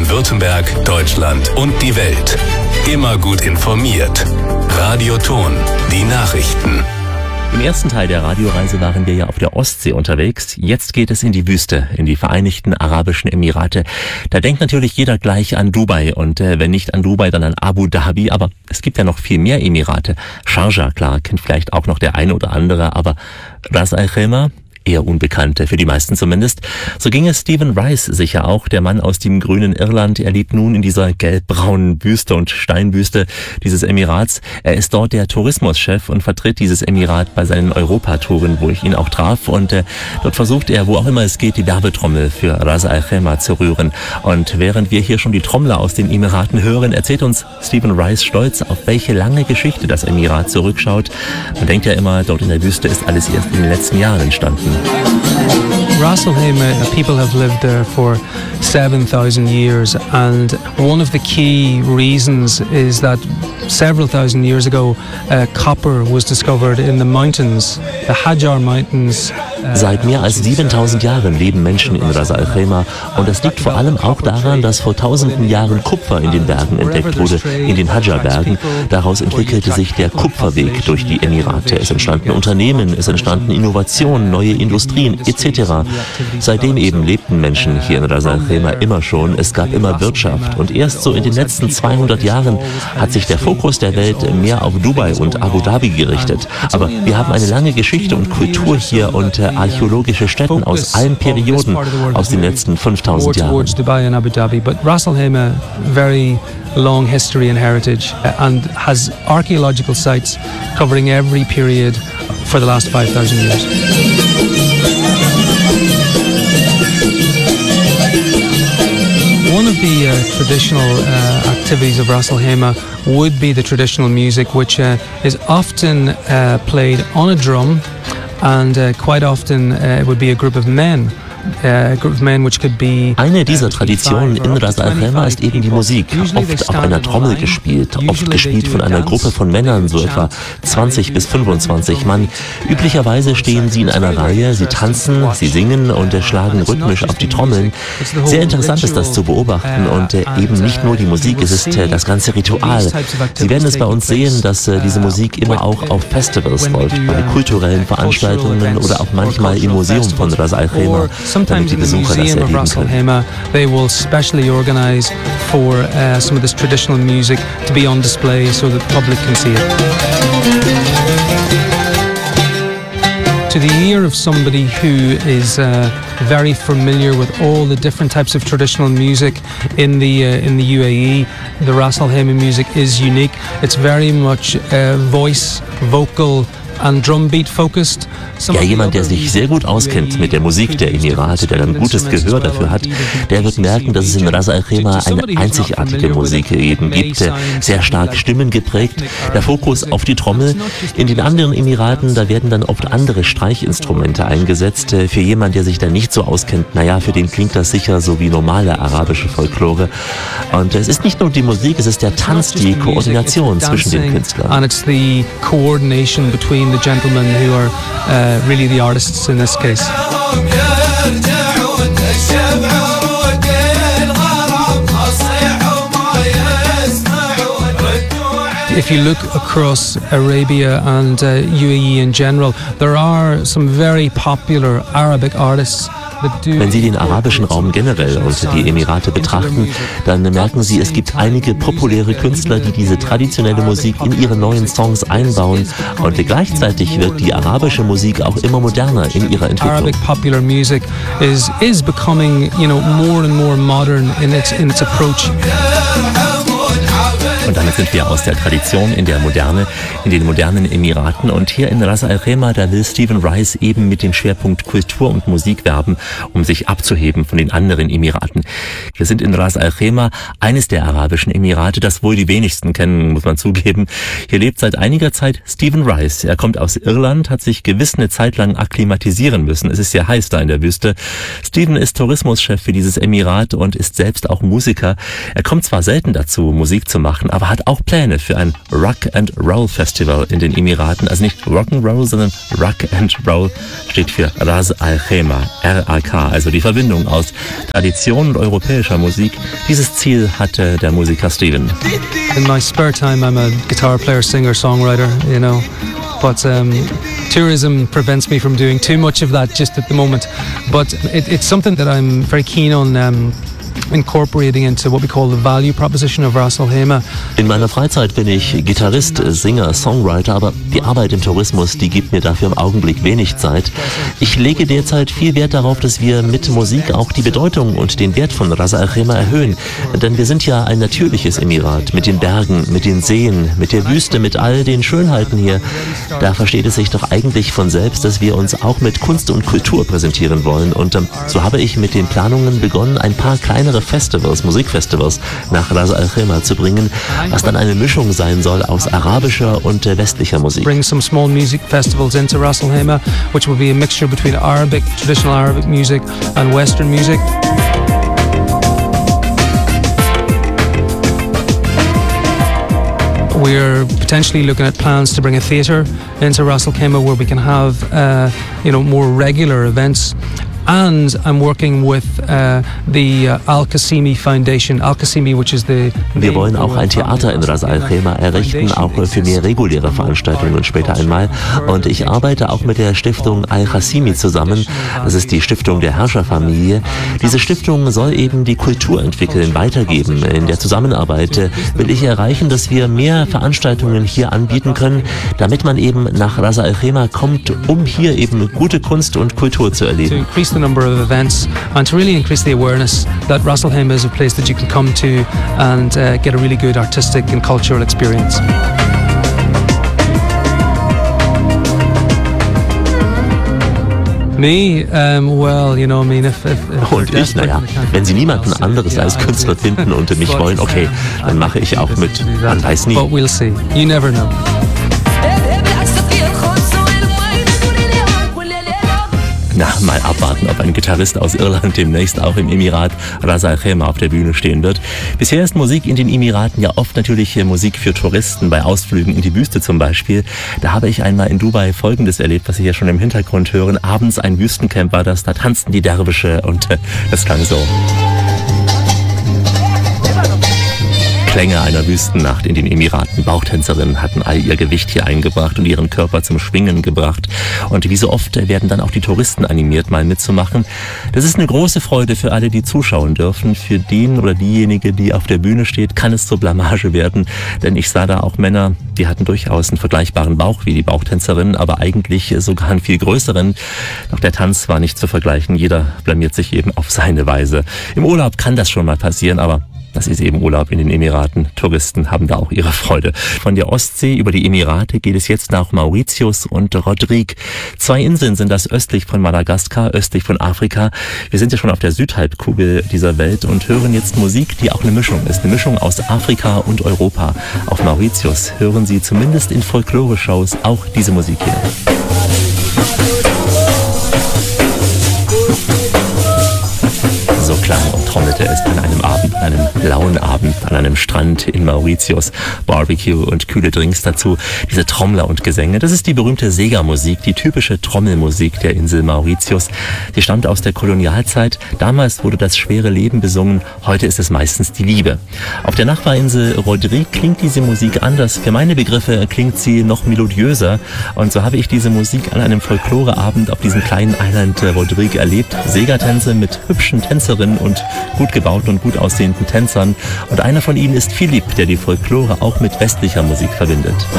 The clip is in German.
Baden-Württemberg, Deutschland und die Welt. Immer gut informiert. Radio Thon, die Nachrichten. Im ersten Teil der Radioreise waren wir ja auf der Ostsee unterwegs. Jetzt geht es in die Wüste, in die Vereinigten Arabischen Emirate. Da denkt natürlich jeder gleich an Dubai und wenn nicht an Dubai, dann an Abu Dhabi. Aber es gibt ja noch viel mehr Emirate. Sharjah, klar, kennt vielleicht auch noch der eine oder andere, aber Ras Al Khaimah, eher Unbekannte, für die meisten zumindest. So ging es Stephen Rice sicher auch, der Mann aus dem grünen Irland. Er lebt nun in dieser gelbbraunen Wüste und Steinwüste dieses Emirats. Er ist dort der Tourismuschef und vertritt dieses Emirat bei seinen Europatouren, wo ich ihn auch traf. Und dort versucht er, wo auch immer es geht, die Werbetrommel für Ras Al Khaimah zu rühren. Und während wir hier schon die Trommler aus den Emiraten hören, erzählt uns Stephen Rice stolz, auf welche lange Geschichte das Emirat zurückschaut. Man denkt ja immer, dort in der Wüste ist alles erst in den letzten Jahren entstanden. Ras Al Khaimah, people have lived there for 7,000 years, and one of the key reasons is that several thousand years ago copper was discovered in the mountains, the Hajar Mountains. Seit mehr als 7.000 Jahren leben Menschen in Ras Al Khaimah und das liegt vor allem auch daran, dass vor tausenden Jahren Kupfer in den Bergen entdeckt wurde, in den Hajar-Bergen. Daraus entwickelte sich der Kupferweg durch die Emirate. Es entstanden Unternehmen, es entstanden Innovationen, neue Industrien etc. Seitdem eben lebten Menschen hier in Ras Al Khaimah immer schon. Es gab immer Wirtschaft und erst so in den letzten 200 Jahren hat sich der Fokus der Welt mehr auf Dubai und Abu Dhabi gerichtet. Aber wir haben eine lange Geschichte und Kultur hier und archäologische Stätten aus allen Perioden aus den letzten 5.000 Jahren. Dubai and Abu Dhabi, but Ras Al Khaimah, very long history and heritage and has archaeological sites covering every period for the last 5,000 years. One of the traditional activities of Ras Al Khaimah would be the traditional music, which is often played on a drum, and quite often it would be a group of men. Eine dieser Traditionen in Ras Al Khaimah ist eben die Musik, oft auf einer Trommel gespielt, oft gespielt von einer Gruppe von Männern, so etwa 20 bis 25 Mann. Üblicherweise stehen sie in einer Reihe, sie tanzen, sie singen und schlagen rhythmisch auf die Trommeln. Sehr interessant ist das zu beobachten und eben nicht nur die Musik, es ist das ganze Ritual. Sie werden es bei uns sehen, dass diese Musik immer auch auf Festivals läuft, bei kulturellen Veranstaltungen oder auch manchmal im Museum von Ras Al Khaimah. Sometimes in the museum of Ras Al Khaimah, they will specially organize for some of this traditional music to be on display so that the public can see it. To the ear of somebody who is very familiar with all the different types of traditional music in the UAE, the Ras Al Khaimah music is unique. It's very much voice, vocal and drumbeat focused. Ja, jemand, der sich sehr gut auskennt mit der Musik der Emirate, der ein gutes Gehör dafür hat, der wird merken, dass es in Ras Al Khaimah eine einzigartige Musik eben gibt, sehr stark stimmengeprägt, der Fokus auf die Trommel. In den anderen Emiraten, da werden dann oft andere Streichinstrumente eingesetzt. Für jemanden, der sich da nicht so auskennt, naja, für den klingt das sicher so wie normale arabische Folklore. Und es ist nicht nur die Musik, es ist der Tanz, die Koordination zwischen den Künstlern. And it's the coordination between the gentlemen who are really the artists in this case. If you look across Arabia and UAE in general, there are some very popular Arabic artists. Wenn Sie den arabischen Raum generell und die Emirate betrachten, dann merken Sie, es gibt einige populäre Künstler, die diese traditionelle Musik in ihre neuen Songs einbauen und gleichzeitig wird die arabische Musik auch immer moderner in ihrer Entwicklung. Arabic popular music is becoming, more and more modern in its approach. Und damit sind wir aus der Tradition in der Moderne, in den modernen Emiraten. Und hier in Ras Al Khaimah, da will Stephen Rice eben mit dem Schwerpunkt Kultur und Musik werben, um sich abzuheben von den anderen Emiraten. Wir sind in Ras Al Khaimah, eines der arabischen Emirate, das wohl die wenigsten kennen, muss man zugeben. Hier lebt seit einiger Zeit Stephen Rice. Er kommt aus Irland, hat sich gewiss eine Zeit lang akklimatisieren müssen. Es ist sehr heiß da in der Wüste. Stephen ist Tourismuschef für dieses Emirat und ist selbst auch Musiker. Er kommt zwar selten dazu, Musik zu machen, aber aber hat auch Pläne für ein Rock-and-Roll Festival in den Emiraten. Also nicht Rock'n'Roll, sondern Rock-and-Roll steht für Ras Al Khaimah, RAK, also die Verbindung aus Tradition und europäischer Musik. Dieses Ziel hatte der Musiker Steven. In my spare time, I'm a guitar player, singer, songwriter, you know. But tourism prevents me from doing too much of that just at the moment. But it's something that I'm very keen on incorporating into what we call the value proposition of Ras Al Khaimah. In meiner Freizeit bin ich Gitarrist, Singer, Songwriter, aber die Arbeit im Tourismus, die gibt mir dafür im Augenblick wenig Zeit. Ich lege derzeit viel Wert darauf, dass wir mit Musik auch die Bedeutung und den Wert von Ras Al Khaimah erhöhen. Denn wir sind ja ein natürliches Emirat mit den Bergen, mit den Seen, mit der Wüste, mit all den Schönheiten hier. Da versteht es sich doch eigentlich von selbst, dass wir uns auch mit Kunst und Kultur präsentieren wollen. Und so habe ich mit den Planungen begonnen, ein paar kleinere Festivals, Musikfestivals nach Ras Al Khaimah zu bringen, was dann eine Mischung sein soll aus arabischer und westlicher Musik. Bring some small music festivals into Ras Al Khaimah, which will be a mixture between Arabic, traditional Arabic music and Western music. We're potentially looking at plans to bring a theatre into Ras Al Khaimah where we can have, more regular events. And I'm working with the Al-Qasimi Foundation, Al-Qasimi, which is the... Wir wollen auch ein Theater in Ras Al Khaimah errichten, auch für mehr reguläre Veranstaltungen später einmal. Und ich arbeite auch mit der Stiftung Al-Qasimi zusammen. Das ist die Stiftung der Herrscherfamilie. Diese Stiftung soll eben die Kultur entwickeln, weitergeben. In der Zusammenarbeit will ich erreichen, dass wir mehr Veranstaltungen hier anbieten können, damit man eben nach Ras Al Khaimah kommt, um hier eben gute Kunst und Kultur zu erleben. The number of events and to really increase the awareness that Ras Al Khaimah is a place that you can come to and get a really good artistic and cultural experience. Me, well, you know, I mean, if und ich, naja, wenn Sie niemanden anderes als Künstler finden und mich wollen, okay, dann mache ich auch mit. Man weiß nie. But we'll see. You never know. Na, mal abwarten, ob ein Gitarrist aus Irland demnächst auch im Emirat Ras Al Khaimah auf der Bühne stehen wird. Bisher ist Musik in den Emiraten ja oft natürlich Musik für Touristen, bei Ausflügen in die Wüste zum Beispiel. Da habe ich einmal in Dubai Folgendes erlebt, was Sie hier schon im Hintergrund hören. Abends ein Wüstencamp war das, da tanzten die Derwische und das klang so. Klänge einer Wüstennacht in den Emiraten. Bauchtänzerinnen hatten all ihr Gewicht hier eingebracht und ihren Körper zum Schwingen gebracht. Und wie so oft werden dann auch die Touristen animiert, mal mitzumachen. Das ist eine große Freude für alle, die zuschauen dürfen. Für den oder diejenige, die auf der Bühne steht, kann es zur Blamage werden. Denn ich sah da auch Männer, die hatten durchaus einen vergleichbaren Bauch wie die Bauchtänzerinnen, aber eigentlich sogar einen viel größeren. Doch der Tanz war nicht zu vergleichen. Jeder blamiert sich eben auf seine Weise. Im Urlaub kann das schon mal passieren, aber das ist eben Urlaub in den Emiraten. Touristen haben da auch ihre Freude. Von der Ostsee über die Emirate geht es jetzt nach Mauritius und Rodrigue. 2 Inseln sind das östlich von Madagaskar, östlich von Afrika. Wir sind ja schon auf der Südhalbkugel dieser Welt und hören jetzt Musik, die auch eine Mischung ist. Eine Mischung aus Afrika und Europa. Auf Mauritius hören Sie zumindest in Folklore-Shows auch diese Musik hier. So klang und trommelte es an einem Abend, an einem blauen Abend, an einem Strand in Mauritius. Barbecue und kühle Drinks dazu. Diese Trommler und Gesänge, das ist die berühmte Sega-Musik, die typische Trommelmusik der Insel Mauritius. Die stammt aus der Kolonialzeit. Damals wurde das schwere Leben besungen, heute ist es meistens die Liebe. Auf der Nachbarinsel Rodrigue klingt diese Musik anders. Für meine Begriffe klingt sie noch melodiöser. Und so habe ich diese Musik an einem Folkloreabend auf diesem kleinen Island Rodrigue erlebt. Sega-Tänze mit hübschen Tänzerinnen und gut gebauten und gut aussehenden Tänzern. Und einer von ihnen ist Philipp, der die Folklore auch mit westlicher Musik verbindet.